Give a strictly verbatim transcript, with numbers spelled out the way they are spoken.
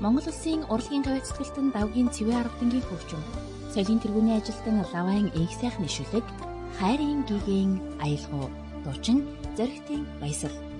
Монгол Улсын урлагийн гавь цэцгэлтэн давгийн цэвэн арга дангийн хөгжим, соёлын тэргүүний ажилтан Лавайн инх сайхны шүлэг, хайрын гигийн аялгау, дуучин Зоригтын баясал